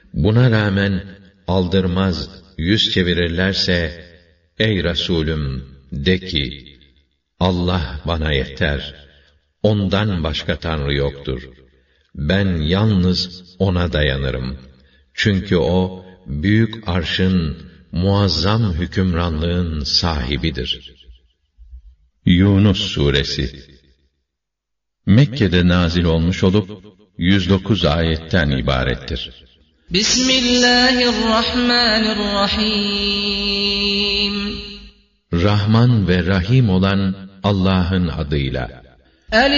buna rağmen aldırmaz, yüz çevirirlerse, ey Resulüm de ki, Allah bana yeter, ondan başka Tanrı yoktur. Ben yalnız O'na dayanırım. Çünkü O, büyük arşın, muazzam hükümranlığın sahibidir. Yunus Suresi Mekke'de nazil olmuş olup 109 ayetten ibarettir. Bismillahirrahmanirrahim. Rahman ve Rahim olan Allah'ın adıyla. Elif